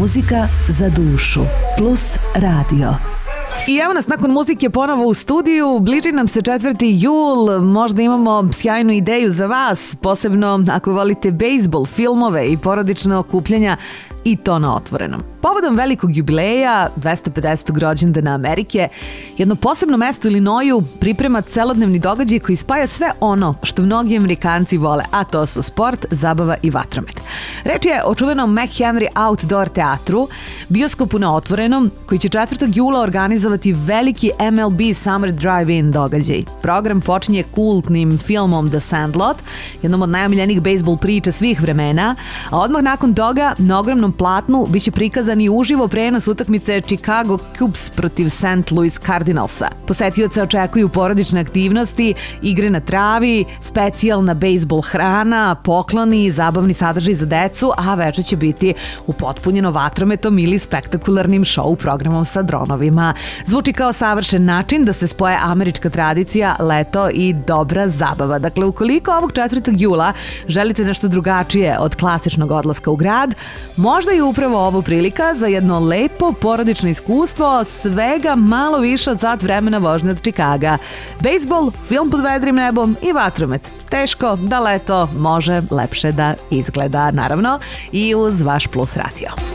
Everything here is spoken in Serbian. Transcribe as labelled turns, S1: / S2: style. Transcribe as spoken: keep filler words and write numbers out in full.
S1: Muzika za dušu. Plus radio. I evo nas nakon muzike ponovo u studiju, bliži nam se četvrti jul, možda imamo sjajnu ideju za vas, posebno ako volite bejsbol, filmove i porodične okupljanja i to na otvorenom. Povodom velikog jubileja, dvesta pedesetog rođendana Amerike, jedno posebno mesto u Illinoisu priprema celodnevni događaj koji spaja sve ono što mnogi Amerikanci vole, a to su sport, zabava i vatromet. Reč je o čuvenom McHenry Outdoor teatru, bioskopu na otvorenom, koji će četvrtog jula organizovati veliki M L B Summer Drive-In događaj. Program počinje kultnim filmom The Sandlot, jednom od najomiljenijih bejsbol priča svih vremena, a odmah nakon toga na ogromnom platnu biće prikazan i uživo prenos utakmice Chicago Cubs protiv Saint Louis Cardinalsa. Posetioce očekuju porodične aktivnosti, igre na travi, specijalna bejsbol hrana, pokloni, zabavni sadržaj za decu, a večer će biti upotpunjeno vatrometom ili spektakularnim show programom sa dronovima. Zvuči kao savršen način da se spoje američka tradicija, leto i dobra zabava. Dakle, ukoliko ovog četvrtog jula želite nešto drugačije od klasičnog odlaska u grad, možda je upravo ovo prilika za jedno lepo porodično iskustvo, svega malo više od sat vremena vožnje od Čikaga. Bejsbol, film pod vedrim nebom i vatromet. Teško da leto može lepše da izgleda, naravno, i uz vaš Plus radio.